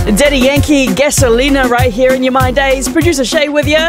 Daddy Yankee, Gasolina right here in your My Days. Producer Shay with you.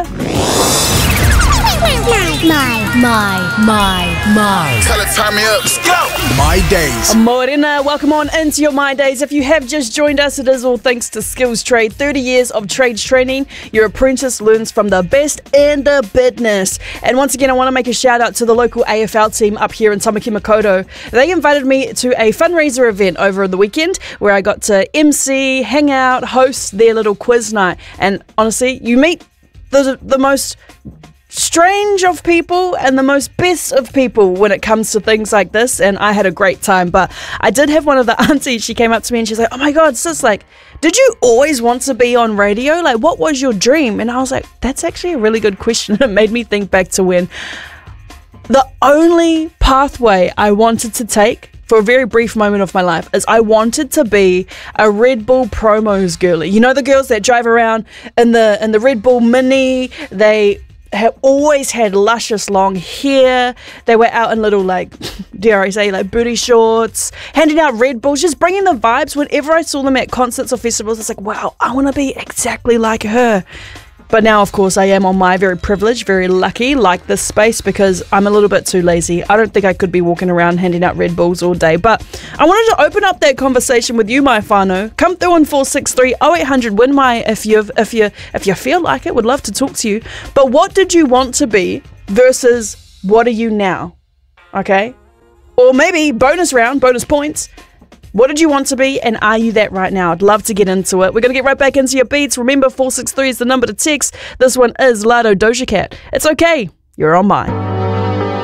My. Tell it, turn me up. Let's go. My Days. Morena, welcome on into your My Days. If you have just joined us, it is all thanks to Skills Trade. 30 years of trades training. Your apprentice learns from the best in the business. And once again, I want to make a shout out to the local AFL team up here in Tamaki Makaurau. They invited me to a fundraiser event over the weekend where I got to MC, hang out, host their little quiz night. And honestly, you meet the most strange of people and the most best of people when it comes to things like this, and I had a great time. But I did have one of the aunties, she came up to me and she's like, oh my god sis, like, did you always want to be on radio? Like, what was your dream? And I was like, that's actually a really good question. It made me think back to when the only pathway I wanted to take for a very brief moment of my life is I wanted to be a Red Bull promos girly. You know, the girls that drive around in the Red Bull Mini, they have always had luscious long hair. They were out in little, like, dare I say, like booty shorts, handing out Red Bulls, just bringing the vibes. Whenever I saw them at concerts or festivals, it's like, wow, I want to be exactly like her. But now, of course, I am on my very privileged, very lucky, like this space, because I'm a little bit too lazy. I don't think I could be walking around handing out Red Bulls all day. But I wanted to open up that conversation with you, my whānau. Come through on 463 0800 win my if you feel like it. Would love to talk to you. But what did you want to be versus what are you now? Okay? Or maybe bonus round, bonus points. What did you want to be, and are you that right now? I'd love to get into it. We're going to get right back into your beats. Remember, 463 is the number to text. This one is Lardo Doja Cat. It's okay. You're on mine.